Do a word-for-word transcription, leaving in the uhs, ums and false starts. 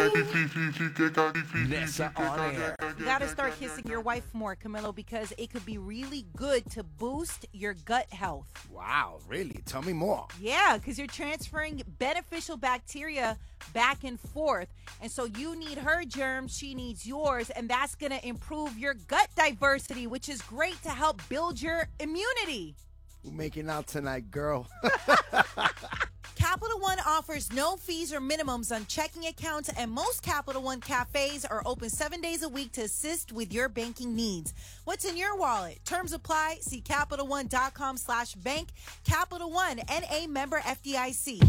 Nessa on air. You gotta start kissing your wife more, Camilo, because it could be really good to boost your gut health. Wow, really? Tell me more. Yeah, because you're transferring beneficial bacteria back and forth. And so you need her germs, she needs yours, and that's gonna improve your gut diversity, which is great to help build your immunity. We're making out tonight, girl. Capital One offers no fees or minimums on checking accounts, and most Capital One cafes are open seven days a week to assist with your banking needs. What's in your wallet? Terms apply. See CapitalOne.com slash bank. Capital One, N A member F D I C.